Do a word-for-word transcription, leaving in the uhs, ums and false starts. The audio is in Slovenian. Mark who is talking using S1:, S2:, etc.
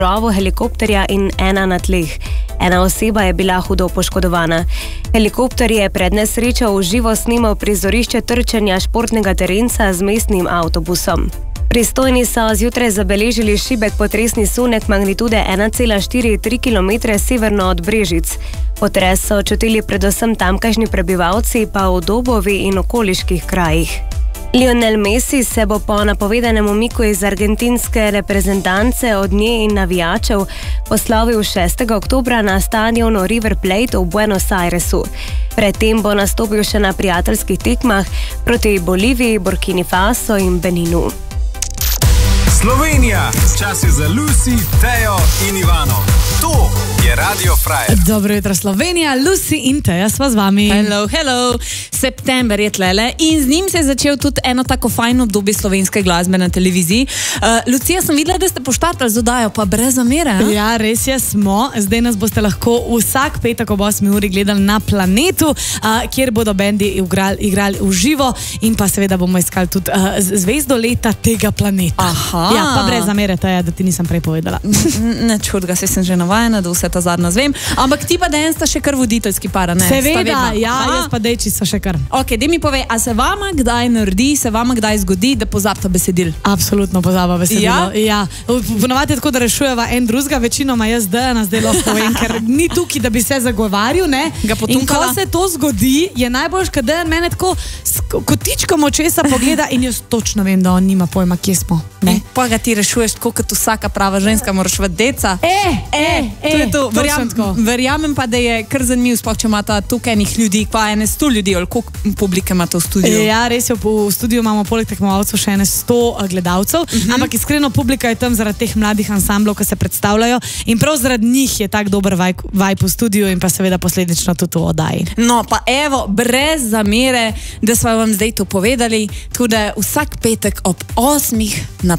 S1: krovu helikopterja in ena na tleh. Ena oseba je bila hudo poškodovana. Helikopter je pred nesrečo v živo snimal prizorišče trčenja športnega terenca z mestnim avtobusom. Pristojni so zjutraj zabeležili šibek potresni sunek magnitude ena cela štiri tri kilometre severno od Brežic. Potres so čutili predvsem tamkajšnji prebivalci, pa v Dobovi in okoliških krajih. Lionel Messi se bo po napovedanem umiku iz argentinske reprezentance od nje in navijačev poslovil šestega oktobra na stadionu River Plate v Buenos Airesu. Predtem bo nastopil še na prijateljskih tekmah proti Boliviji, Burkini Faso in Beninu.
S2: Slovenija, čas je za Lucy, Tejo in Ivano. To je Radio Frajer.
S3: Dobro jutro Slovenija, Lucy in Teja sva z vami.
S4: Hello, hello. September je tlele in z njim se je začel tudi eno tako fajno obdobje slovenske glasbe na televiziji. Uh, Lucija, sem videla, da ste poštartali z oddajo, pa brez zamere. A?
S3: Ja, res je, smo. Zdaj nas boste lahko vsak petek ob osmi uri gledali na Planetu, uh, kjer bodo bendi igrali, igrali v živo in pa seveda bomo iskali tudi uh, zvezdo leta tega planeta.
S4: Aha.
S3: Ja, pa brez zamere, Teja, da ti nisem prej povedala.
S4: Ne čudga, se sem že navajena, da vse ta zadnja zvem. Ampak ti pa danes sta še kar voditeljski para, ne?
S3: Seveda, ja, jaz pa dejči so še kar.
S4: Ok, daj mi povej, a se vama kdaj naredi, se vama kdaj zgodi, da pozabta besedil?
S3: Absolutno pozaba besedilo. Ja? Ja. Ponovadi je tako, da rešujeva en drugega, večinoma jaz Dejana zdaj lahko povem, ker ni tukaj, da bi se zagovarjal, ne? In ko se to zgodi, je najboljš, kad Dejan mene tako s kotičkom očesa pogleda in jaz točno vem, da on nima pojma, kje smo. Ne?
S4: Pa ga ti rešuješ tako, kot vsaka prava ženska, moraš v deca.
S3: E, e, e,
S4: to je to. Verjam, verjamem pa, da je kar zanimiv, sploh če imata tukaj enih ljudi, pa ene sto ljudi, ali koliko publike imate v studiu?
S3: Ja, res je, v studiu imamo poleg tekmovalcev še ene sto gledalcev, uh-huh. Ampak iskreno publika je tam zaradi teh mladih ansamblov, ki se predstavljajo in prav zaradi njih je tak dober vibe v studiu in pa seveda posledično tudi v oddaji.
S4: No, pa evo, brez zamere, da smo vam zdaj to povedali, tudi vsak petek ob osmih na